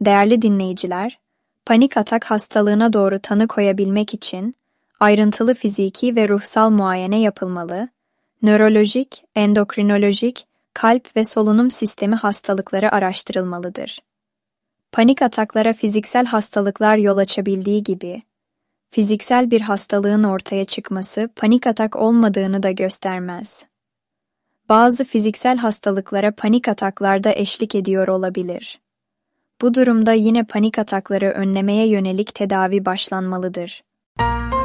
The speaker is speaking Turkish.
Değerli dinleyiciler, panik atak hastalığına doğru tanı koyabilmek için ayrıntılı fiziki ve ruhsal muayene yapılmalı, nörolojik, endokrinolojik, kalp ve solunum sistemi hastalıkları araştırılmalıdır. Panik ataklara fiziksel hastalıklar yol açabildiği gibi, fiziksel bir hastalığın ortaya çıkması panik atak olmadığını da göstermez. Bazı fiziksel hastalıklara panik ataklar da eşlik ediyor olabilir. Bu durumda yine panik atakları önlemeye yönelik tedavi başlanmalıdır.